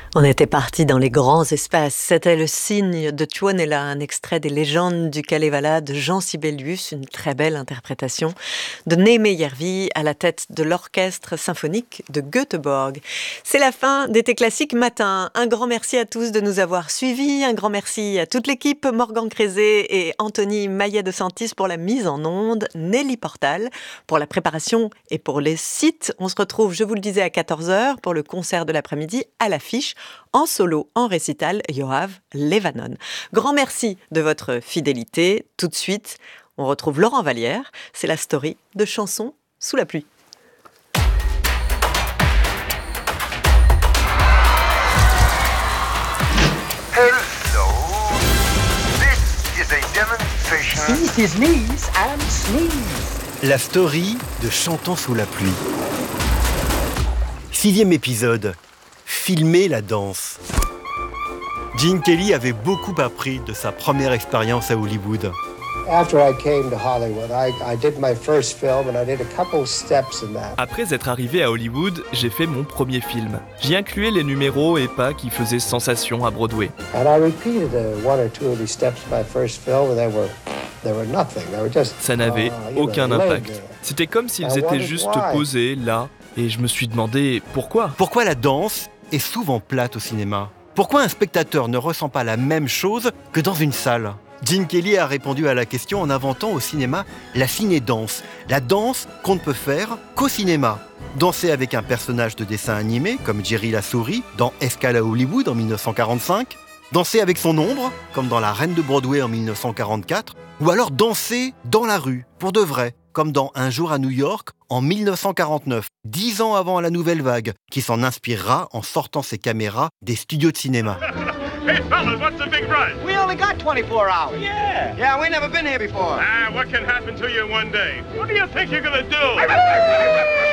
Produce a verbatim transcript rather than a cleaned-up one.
On était parti dans les grands espaces. C'était le cygne de Tuonela, un extrait des légendes du Kalevala de Jean Sibelius, une très belle interprétation de Némé Järvi à la tête de l'orchestre symphonique de Göteborg. C'est la fin d'Été Classique Matin. Un grand merci à tous de nous avoir suivis. Un grand merci à toute l'équipe, Morgan Crézé et Anthony Maillet de Santis pour la mise en onde, Nelly Portal pour la préparation et pour les sites. On se retrouve, je vous le disais, à quatorze heures pour le concert de l'après-midi à l'affiche. En solo, en récital, Yoav Levanon. Grand merci de votre fidélité. Tout de suite, on retrouve Laurent Vallière. C'est la story de Chansons sous la pluie. Hello. This is a demonstration. Ease his knees and sneeze. La story de Chantons sous la pluie. Sixième épisode. Filmer la danse. Gene Kelly avait beaucoup appris de sa première expérience à Hollywood. After I came to Hollywood, I, I did my first film and I did a couple steps in that. Après être arrivé à Hollywood, j'ai fait mon premier film. J'y incluais les numéros et pas qui faisaient sensation à Broadway. And I repeated uh, one or two of these steps in my first film and they were they were nothing. They were just Ça n'avait uh, you aucun know, impact. laid C'était comme s'ils I étaient wondered juste why. posés là, et je me suis demandé pourquoi. Pourquoi la danse est souvent plate au cinéma ? Pourquoi un spectateur ne ressent pas la même chose que dans une salle ? Gene Kelly a répondu à la question en inventant au cinéma la ciné-danse, la danse qu'on ne peut faire qu'au cinéma. Danser avec un personnage de dessin animé comme Jerry la souris dans Escale à Hollywood en dix-neuf cent quarante-cinq, danser avec son ombre comme dans La Reine de Broadway en dix-neuf cent quarante-quatre, ou alors danser dans la rue, pour de vrai, comme dans Un jour à New York en dix-neuf cent quarante-neuf, dix ans avant la nouvelle vague, qui s'en inspirera en sortant ses caméras des studios de cinéma. Hey, fellas, what's the big rush? We only got twenty-four hours. Yeah. Yeah, we never been here before. Ah, what can happen to you one day? What do you think you're gonna do?